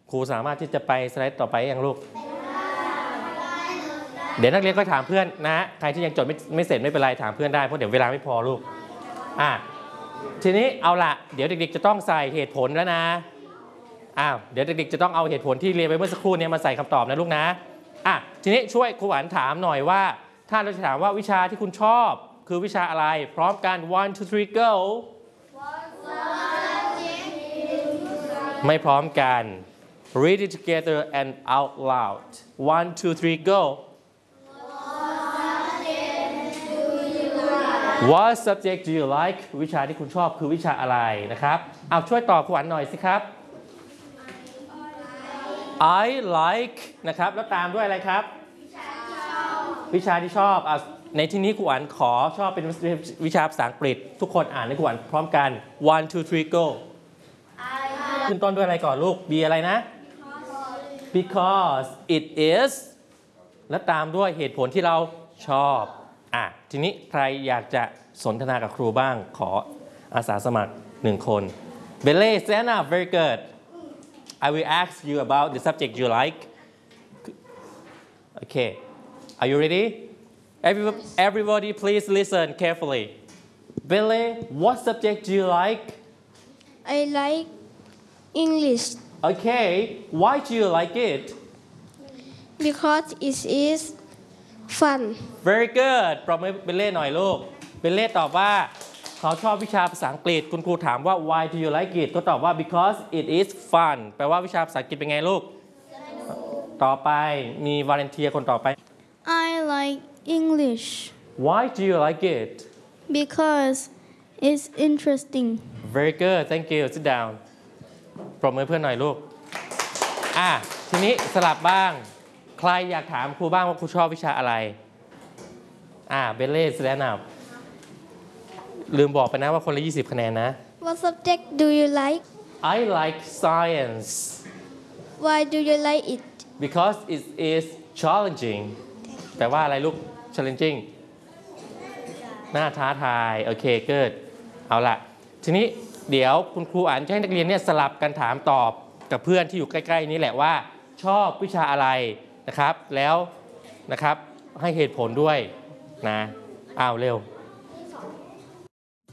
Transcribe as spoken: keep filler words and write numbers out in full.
ครูสามารถที่จะไปสไลด์ต่อไปยังลูกเดี๋ยวนักเรียนก็ถามเพื่อนนะใครที่ยังจดไม่ไม่เสร็จไม่เป็นไรถามเพื่อนได้เพราะเดี๋ยวเวลาไม่พอลูกอ่ะทีนี้เอาละเดี๋ยวเด็กๆจะต้องใส่เหตุผลแล้วนะอ้าวเดี๋ยวเด็กๆจะต้องเอาเหตุผลที่เรียนไปเมื่อสักครู่นี้มาใส่คำตอบนะลูกนะอ่ะทีนี้ช่วยครูหวานถามหน่อยว่าถ้าเราจะถามว่าวิชาที่คุณชอบคือวิชาอะไรพร้อมกัน one two three go ไม่พร้อมกัน read it together and out loud one two three go What subject do you like วิชาที่คุณชอบคือวิชาอะไรนะครับเอาช่วยตอบครูหวานหน่อยสิครับ I like นะครับแล้วตามด้วยอะไรครับวิชาที่ชอบในที่นี้ครูหวานขอชอบเป็นวิชาภาษาอังกฤษทุกคนอ่านในครูหวานพร้อมกัน one two three go ขึ้นต้นด้วยอะไรก่อนลูก B อะไรนะ because it is และตามด้วยเหตุผลที่เราชอบอ่ะทีนี้ใครอยากจะสนทนากับครูบ้างขออาสาสมัครหนึ่งคน Bele stand up very good I will ask you about the subject you like okay are you ready everybody, everybody please listen carefully Bele what subject do you like I like English okay why do you like it because it is fun very good ปรบมือเบลเล่หน่อยลูกเบลเล่ตอบว่าเขาชอบวิชาภาษาอังกฤษคุณครูถามว่า why do you like it ก็ตอบว่า because it is fun แปลว่าวิชาภาษาอังกฤษเป็นไงลูกต่อไปมีวาเลนเทียคนต่อไป I like English why do you like it because it's interesting very good thank you sit down ปรบมือเพื่อนหน่อยลูกอ่ะทีนี้สลับบ้างใครอยากถามครูบ้างว่าครูชอบวิชาอะไรอ่าเบลเล่แสดงหน่อยลืมบอกไปนะว่าคนละยี่สิบคะแนนนะ What subject do you like I like science Why do you like it because it is challenging แปลว่าอะไรลูก challenging น่าท้าทายโอเคเกิดเอาละทีนี้เดี๋ยวคุณครูอ่านจะให้นักเรียนเนี่ยสลับกันถามตอบกับเพื่อนที่อยู่ใกล้ๆนี้แหละว่าชอบวิชาอะไรนะครับแล้วนะครับให้เหตุผลด้วยนะอ้าวเร็ว